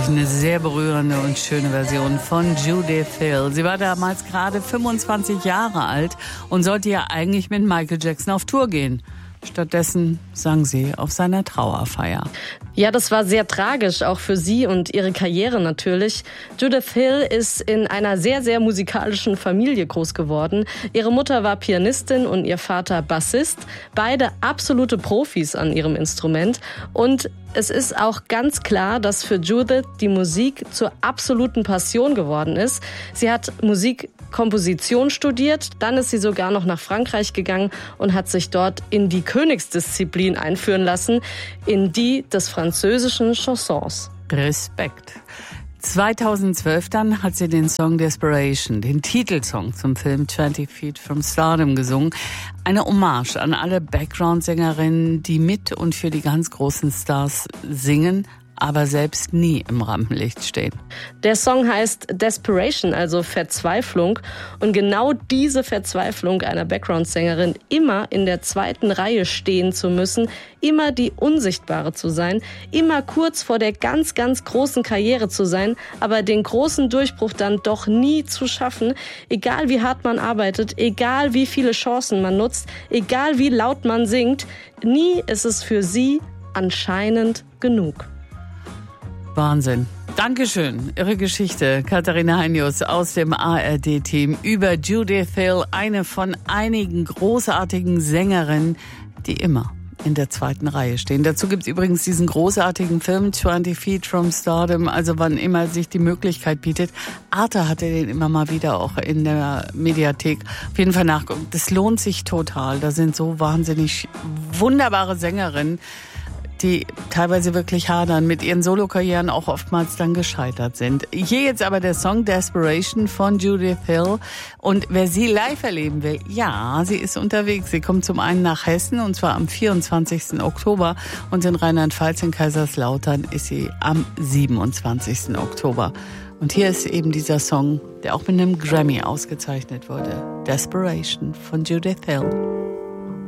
wirklich eine sehr berührende und schöne Version von Judith Hill. Sie war damals gerade 25 Jahre alt und sollte ja eigentlich mit Michael Jackson auf Tour gehen. Stattdessen sang sie auf seiner Trauerfeier. Ja, das war sehr tragisch, auch für sie und ihre Karriere natürlich. Judith Hill ist in einer sehr, sehr musikalischen Familie groß geworden. Ihre Mutter war Pianistin und ihr Vater Bassist. Beide absolute Profis an ihrem Instrument. Und es ist auch ganz klar, dass für Judith die Musik zur absoluten Passion geworden ist. Sie hat Musikkomposition studiert, dann ist sie sogar noch nach Frankreich gegangen und hat sich dort in die Königsdisziplin einführen lassen, in die des französischen Chansons. Respekt. 2012 dann hat sie den Song Desperation, den Titelsong zum Film 20 Feet from Stardom gesungen. Eine Hommage an alle Background-Sängerinnen, die mit und für die ganz großen Stars singen, aber selbst nie im Rampenlicht stehen. Der Song heißt Desperation, also Verzweiflung. Und genau diese Verzweiflung einer Background-Sängerin, immer in der zweiten Reihe stehen zu müssen, immer die Unsichtbare zu sein, immer kurz vor der ganz, ganz großen Karriere zu sein, aber den großen Durchbruch dann doch nie zu schaffen, egal wie hart man arbeitet, egal wie viele Chancen man nutzt, egal wie laut man singt, nie ist es für sie anscheinend genug. Wahnsinn. Dankeschön. Ihre Geschichte, Katharina Heinius aus dem ARD-Team über Judith Hill, eine von einigen großartigen Sängerinnen, die immer in der zweiten Reihe stehen. Dazu gibt es übrigens diesen großartigen Film 20 Feet from Stardom, also wann immer sich die Möglichkeit bietet. Arte hatte den immer mal wieder auch in der Mediathek. Auf jeden Fall nachgucken. Das lohnt sich total. Da sind so wahnsinnig wunderbare Sängerinnen, die teilweise wirklich hadern, mit ihren Solokarrieren auch oftmals dann gescheitert sind. Hier jetzt aber der Song Desperation von Judith Hill. Und wer sie live erleben will, ja, sie ist unterwegs. Sie kommt zum einen nach Hessen, und zwar am 24. Oktober. Und in Rheinland-Pfalz in Kaiserslautern ist sie am 27. Oktober. Und hier ist eben dieser Song, der auch mit einem Grammy ausgezeichnet wurde. Desperation von Judith Hill.